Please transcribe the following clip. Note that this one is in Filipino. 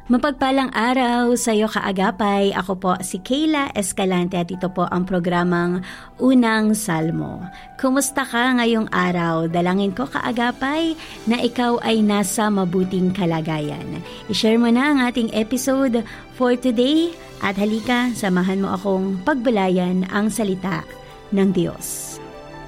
Mapagpalang araw sa iyo kaagapay. Ako po si Kayla Escalante at ito po ang programang Unang Salmo. Kumusta ka ngayong araw? Dalangin ko kaagapay na ikaw ay nasa mabuting kalagayan. I-share mo na ang ating episode for today at halika, samahan mo akong pagbulayan ang salita ng Diyos.